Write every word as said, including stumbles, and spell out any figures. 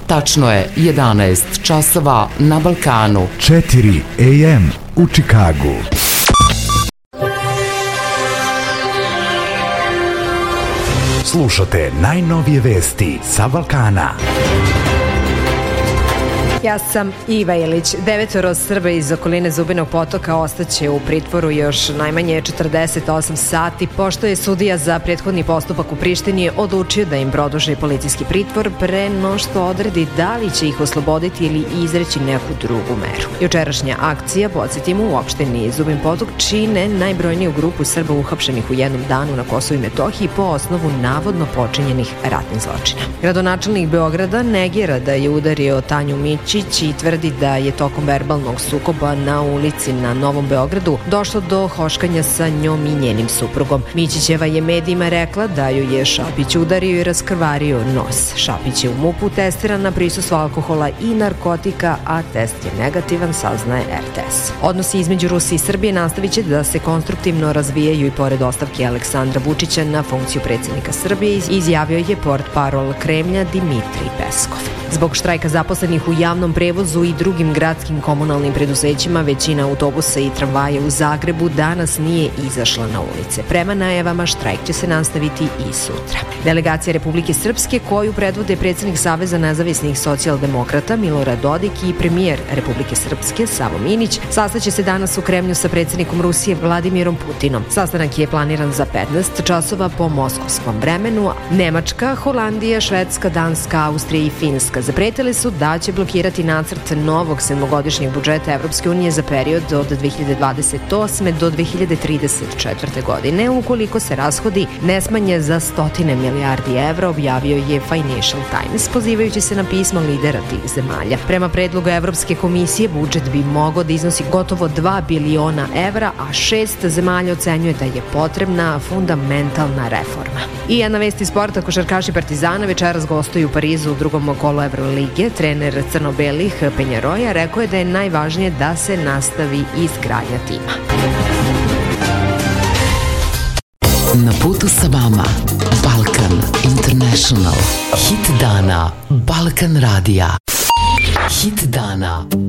Tačno je jedanaest časova na Balkanu. četiri a m u Čikagu. Slušate najnovije vesti sa Balkana. Ja sam Iva Ilić. Devetoro Srba iz okoline Zubinog Potoka ostaće u pritvoru još najmanje četrdeset osam sati, pošto je sudija za prethodni postupak u Prištini odlučio da im produži policijski pritvor pre no što odredi da li će ih osloboditi ili izreći neku drugu meru. Jučerašnja akcija, podsjetimo, u opštini Zubin Potok čine najbrojniju grupu Srba uhapšenih u jednom danu na Kosovu i Metohiji po osnovu navodno počinjenih ratnih zločina. Gradonačelnik Beograda negira da je udario Tanju Mić i tvrdi da je tokom verbalnog sukoba na ulici na Novom Beogradu došlo do hoškanja sa njom i njenim suprugom. Mićićeva je medijima rekla da ju je Šapić udario i raskrvario nos. Šapić je u MUP-u testiran na prisustvo alkohola i narkotika, a test je negativan, saznaje R T S. Odnosi između Rusije i Srbije nastavit će da se konstruktivno razvijaju i pored ostavke Aleksandra Vučića na funkciju predsjednika Srbije, izjavio je portparol Kremlja Dimitrij Peskov. Zbog štrajka zaposlenih u javnom prevozu i drugim gradskim komunalnim preduzećima, većina autobusa i tramvaja u Zagrebu danas nije izašla na ulice. Prema najavama, štrajk će se nastaviti i sutra. Delegacija Republike Srpske, koju predvode predsjednik Saveza nezavisnih socijaldemokrata Milorad Dodik i premijer Republike Srpske Savo Minić, sastaće se danas u Kremlju sa predsjednikom Rusije Vladimirom Putinom. Sastanak je planiran za petnaest časova po moskovskom vremenu. Nemačka, Holandija, Švedska, Danska, Austrija i Finska zapretili su da će blokirati nacrt novog sedmogodišnjeg budžeta Evropske unije za period od dve hiljade dvadeset osme do dve hiljade trideset četvrte godine ukoliko se rashodi ne smanje za stotine milijardi evra, objavio je Financial Times, pozivajući se na pismo lidera tih zemalja. Prema predlogu Evropske komisije, budžet bi mogao da iznosi gotovo dva biliona evra, a šest zemalja ocenjuje da je potrebna fundamentalna reforma. I jedna vest iz sporta, košarkaši Partizana večeras gostuju u Parizu u drugom kolu Evrolige. Trener crno-belih Penjaroja rekao je da je najvažnije da se nastavi izgradnja tima. Na putu sa vama Balkan International. Hit dana Balkan radija. Hit dana